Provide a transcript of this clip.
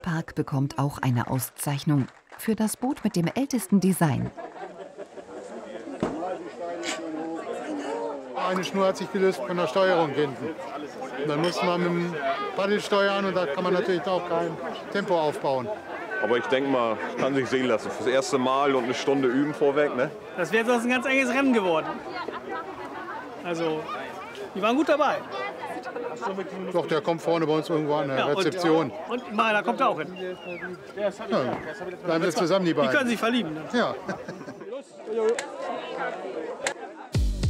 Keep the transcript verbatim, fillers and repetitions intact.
Park bekommt auch eine Auszeichnung für das Boot mit dem ältesten Design. Eine Schnur hat sich gelöst von der Steuerung hinten. Und dann musste man mit dem Paddel steuern und da kann man natürlich auch kein Tempo aufbauen. Aber ich denke mal, kann sich sehen lassen. Fürs erste Mal und eine Stunde üben vorweg, ne? Das wäre sonst ein ganz enges Rennen geworden. Also, die waren gut dabei. Doch, der kommt vorne bei uns irgendwo an der ja, Rezeption. Und, und da kommt er auch hin. Ja, bleiben wir zusammen, die beiden. Die können sich verlieben. Dann. Ja.